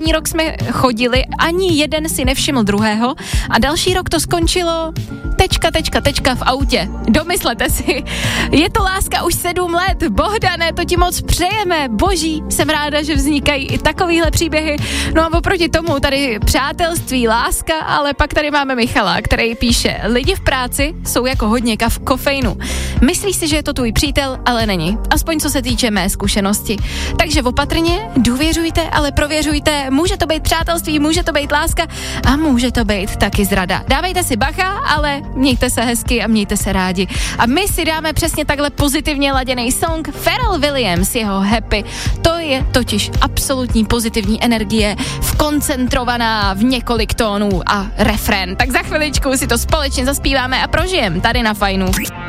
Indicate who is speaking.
Speaker 1: první rok jsme chodili, ani jeden si nevšiml druhého a další rok to skončilo tečka v autě. Domyslete si, je to láska už 7 let. Bohdane, to ti moc přejeme. Boží, jsem ráda, že vznikají i takovýhle příběhy. No a oproti tomu tady přátelství, láska, ale pak tady máme Michala, který píše: lidi v práci jsou jako hodně kofeinu. Myslíš si, že je to tvůj přítel, ale není. Aspoň co se týče mé zkušenosti. Takže opatrně, důvěřujte, ale prověřujte. Může to být přátelství, může to být láska a může to být taky zrada. Dávejte si bacha, ale mějte se hezky a mějte se rádi. A my si dáme přesně takhle pozitivně laděný song Pharrell Williams, jeho Happy. To je totiž absolutní pozitivní energie, vkoncentrovaná v několik tónů a refrén. Tak za chviličku si to společně zaspíváme a prožijeme tady na Fajnu.